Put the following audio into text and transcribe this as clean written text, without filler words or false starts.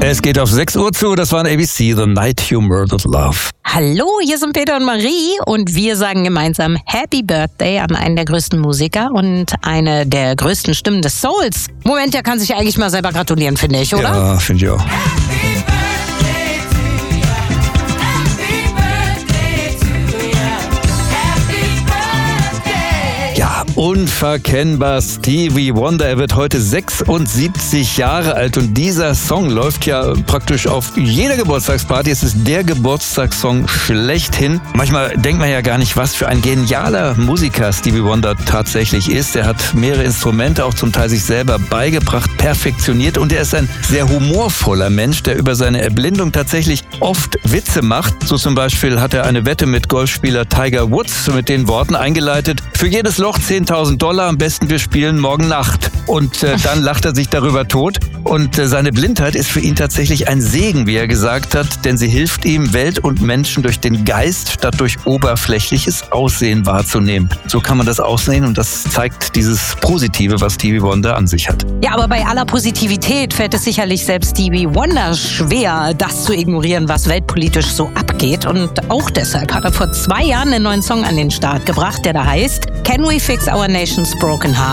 Es geht auf 6 Uhr zu, das waren ABC, The Night You Murdered Love. Hallo, hier sind Peter und Marie und wir sagen gemeinsam Happy Birthday an einen der größten Musiker und eine der größten Stimmen des Souls. Moment, der kann sich eigentlich mal selber gratulieren, finde ich, oder? Ja, finde ich auch. Unverkennbar Stevie Wonder. Er wird heute 76 Jahre alt und dieser Song läuft ja praktisch auf jeder Geburtstagsparty. Es ist der Geburtstagssong schlechthin. Manchmal denkt man ja gar nicht, was für ein genialer Musiker Stevie Wonder tatsächlich ist. Er hat mehrere Instrumente auch zum Teil sich selber beigebracht, perfektioniert und er ist ein sehr humorvoller Mensch, der über seine Erblindung tatsächlich oft Witze macht. So zum Beispiel hat er eine Wette mit Golfspieler Tiger Woods mit den Worten eingeleitet: Für jedes Loch $10.000, am besten wir spielen morgen Nacht. Und dann lacht er sich darüber tot. Und seine Blindheit ist für ihn tatsächlich ein Segen, wie er gesagt hat, denn sie hilft ihm, Welt und Menschen durch den Geist statt durch oberflächliches Aussehen wahrzunehmen. So kann man das aussehen und das zeigt dieses Positive, was Stevie Wonder an sich hat. Ja, aber bei aller Positivität fällt es sicherlich selbst Stevie Wonder schwer, das zu ignorieren, was weltpolitisch so abgeht. Und auch deshalb hat er vor 2 Jahren einen neuen Song an den Start gebracht, der da heißt Can We Fix Our Nation's Broken Heart?